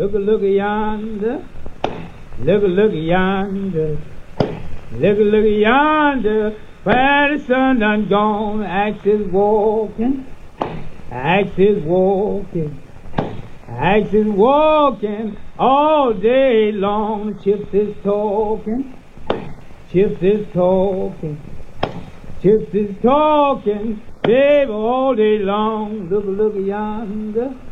look yonder. Look yonder. Look yonder. Where the sun done gone, axe is walking. Axe is walking. Axe is walking all day long. Chips is talking. Chips is talking. Chips is talking, babe, all day long. Look yonder.